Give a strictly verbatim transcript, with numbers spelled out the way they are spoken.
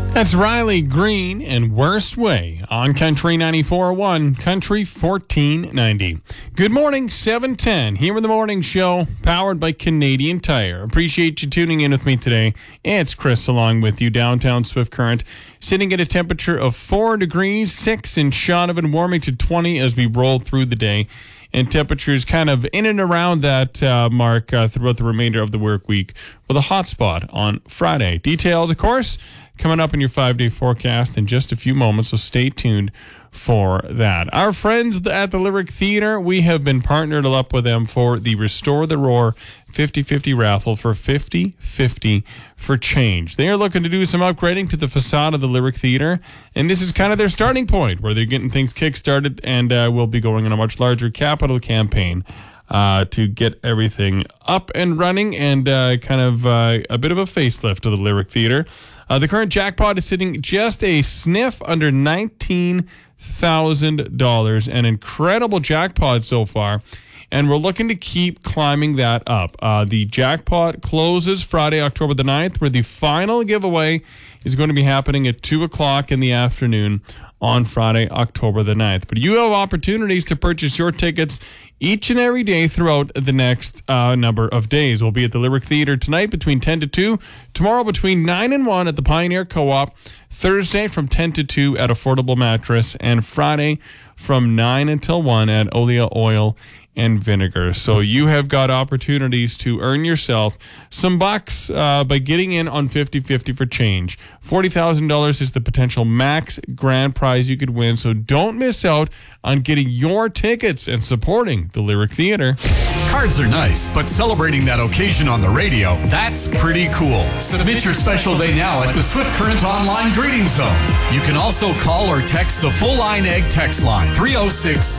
That's Riley Green and Worst Way on Country ninety-four point one, Country fourteen ninety. Good morning, seven ten. Here in the morning show, powered by Canadian Tire. Appreciate you tuning in with me today. It's Chris along with you, downtown Swift Current, sitting at a temperature of four degrees, six in Shaunavon, warming to twenty as we roll through the day. And temperatures kind of in and around that uh, mark uh, throughout the remainder of the work week with a hot spot on Friday. Details, of course, coming up in your five-day forecast in just a few moments, so stay tuned for that. Our friends at the Lyric Theatre, we have been partnered up with them for the Restore the Roar fifty-fifty raffle for fifty fifty for change. They are looking to do some upgrading to the facade of the Lyric Theatre, and this is kind of their starting point where they're getting things kick-started, and uh, will be going on a much larger capital campaign uh, to get everything up and running and uh, kind of uh, a bit of a facelift to the Lyric Theatre. Uh, the current jackpot is sitting just a sniff under nineteen thousand dollars. An incredible jackpot so far, and we're looking to keep climbing that up. Uh, the jackpot closes Friday, October the ninth, where the final giveaway is going to be happening at two o'clock in the afternoon on Friday, October the ninth. But you have opportunities to purchase your tickets each and every day throughout the next uh, number of days. We'll be at the Lyric Theatre tonight between ten to two, tomorrow between nine and one at the Pioneer Co-op, Thursday from ten to two at Affordable Mattress, and Friday from nine until one at Olea Oil and Vinegar. So you have got opportunities to earn yourself some bucks uh, by getting in on fifty fifty for change. forty thousand dollars is the potential max grand prize you could win, so don't miss out on getting your tickets and supporting the Lyric Theatre. Cards are nice, but celebrating that occasion on the radio, that's pretty cool. Submit your special day now at the Swift Current Online Greeting Zone. You can also call or text the Full Line Egg text line, three oh six